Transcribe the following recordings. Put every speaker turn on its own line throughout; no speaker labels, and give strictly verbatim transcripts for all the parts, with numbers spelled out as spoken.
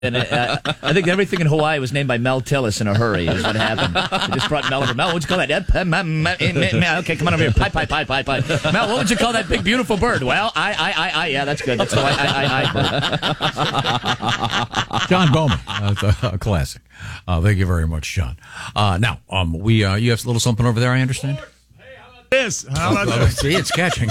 And uh, I think everything in Hawaii was named by Mel Tillis in a hurry, is what happened. They just brought Mel over. Mel, what'd you call that? Okay, come on over here. Pie, pie, pie, pie, pie. Mel, what would you call that big, beautiful bird? Well, I, I, I, I. Yeah, that's good. That's the I, I, I, I bird.
John Bowman. That's a, a classic. Uh, thank you very much, John. Uh, now, um, we uh, you have a little something over there, I understand?
This. How about
oh, see, it's catching.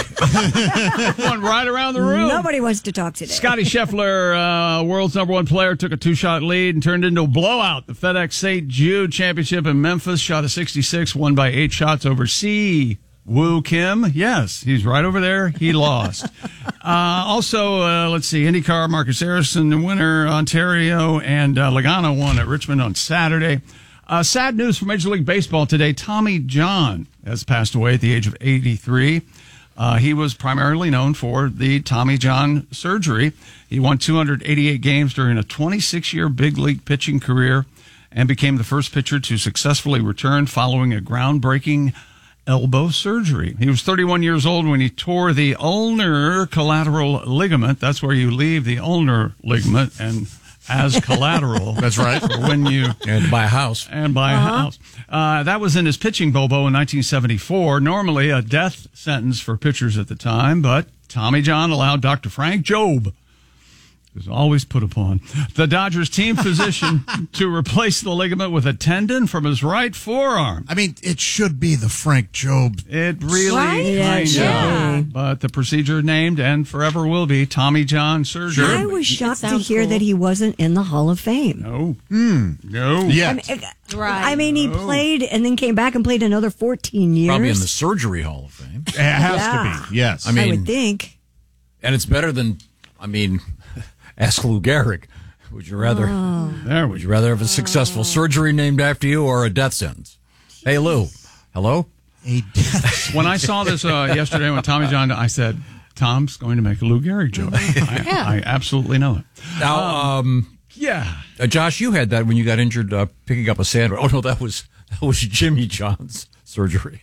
one right around the room.
Nobody wants to talk today.
Scotty Scheffler, uh, world's number one player, took a two-shot lead and turned into a blowout. The FedEx Saint Jude Championship in Memphis, shot a sixty-six, won by eight shots over Si Woo Kim. Yes, he's right over there. He lost. uh, also, uh, let's see, IndyCar, Marcus Harrison, the winner, Ontario, and uh, Logano won at Richmond on Saturday. Uh, sad news for Major League Baseball today. Tommy John has passed away at the age of eighty-three. Uh, he was primarily known for the Tommy John surgery. He won two hundred eighty-eight games during a twenty-six-year big league pitching career and became the first pitcher to successfully return following a groundbreaking elbow surgery. He was thirty-one years old when he tore the ulnar collateral ligament. That's where you leave the ulnar ligament and as collateral.
That's right.
For when you
and buy a house.
And buy
Uh-huh.
a house. Uh, that was in his pitching bobo in nineteen seventy-four. Normally a death sentence for pitchers at the time, but Tommy John allowed Doctor Frank Jobe, who's always put upon, the Dodgers team physician to replace the ligament with a tendon from his right forearm.
I mean, it should be the Frank Jobe.
It really
Right? Yeah,
kind
yeah.
of. But the procedure named and forever will be Tommy John surgery.
I was shocked to
sounds
hear
cool.
that he wasn't in the Hall of Fame.
No. No.
Yeah.
I mean, uh,
Right.
I mean, he played and then came back and played another fourteen years.
Probably in the Surgery Hall of Fame.
It has
Yeah.
to be. Yes.
I mean,
I would think.
and it's better than, I mean, ask Lou Gehrig. Would you rather?
There we
Would you rather have a successful surgery named after you or a death sentence? Hey, Lou. Hello?
a death.
When I saw this uh, yesterday when Tommy John, I said, Tom's going to make a Lou Gehrig joke. I,
Yeah.
I absolutely know it.
Now, um,
Yeah.
uh, Josh, you had that when you got injured uh, picking up a sandwich. Oh, no, that was that was Jimmy John's surgery.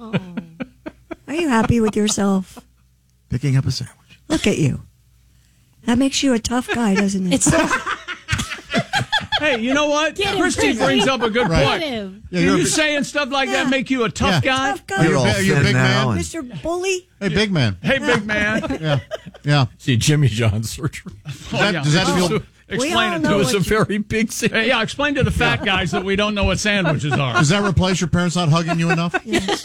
Are you happy with yourself?
Picking up a sandwich.
Look at you. That makes you a tough guy, doesn't it?
It's so
Hey, you know what?
Get him,
Christy
Christy.
brings up a good
Right.
point.
Get him.
Yeah,
Are
you're
you
a,
saying stuff like
Yeah.
that make you a tough
Yeah.
guy?
Tough guy.
you're, a,
all
you're a
thin
big
now
man.
and-
Mister Bully.
Hey, big man.
Hey, big man.
Yeah. Yeah.
See, Jimmy John's surgery.
Does that,
yeah.
does that feel...
So, explain
all
it
know
to
It
us.
was a very big
Hey,
sandwich.
yeah, explain to the fat guys that we don't know what sandwiches are.
Does that replace your parents not hugging you enough?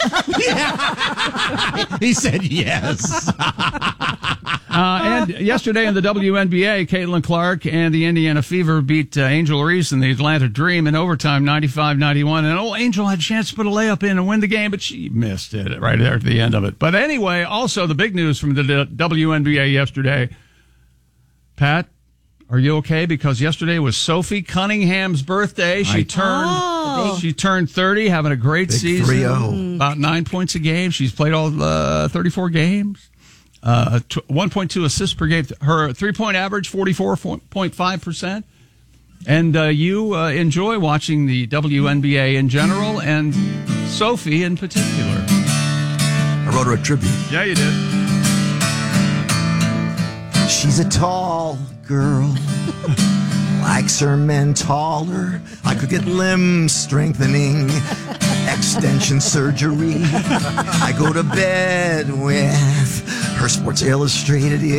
Yeah. He said yes.
Uh, and yesterday in the W N B A, Caitlin Clark and the Indiana Fever beat uh, Angel Reese and the Atlanta Dream in overtime, ninety-five ninety-one. And old Angel had a chance to put a layup in and win the game, but she missed it right there at the end of it. But anyway, also the big news from the D- W N B A yesterday. Pat, are you okay? Because yesterday was Sophie Cunningham's birthday. She
I-
turned
Oh.
she turned thirty, having a great
Big
season.
three oh.
About nine points a game. She's played all uh, thirty-four games. Uh, t- one point two assists per game. Her three-point average, forty-four point five percent. And uh, you uh, enjoy watching the W N B A in general and Sophie in particular.
I wrote her a tribute.
Yeah, you did.
She's a tall girl, likes her men taller. I could get limb strengthening, extension surgery. I go to bed with her Sports Illustrated